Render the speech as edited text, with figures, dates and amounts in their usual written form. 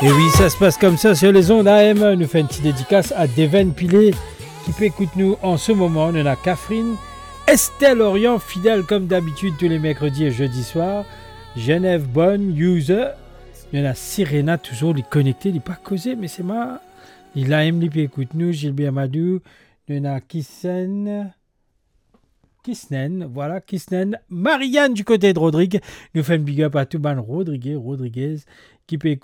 Et oui, ça se passe comme ça sur les ondes AM. Nous fait une petite dédicace à Deven Pilé qui peut écouter nous en ce moment. On a Catherine, Estelle Orient, fidèle comme d'habitude tous les mercredis et jeudis soirs. Genève Bonne, User. Il y en a Sirena, toujours les connectés, les pas causés, mais c'est moi. Il a Emily qui écoute nous, Gilbert Madou. Il y en a Kisnen, voilà, Kisnen. Marianne du côté de Rodrigue. Nous fait une big up à tout le monde, Rodriguez, qui peut écouter.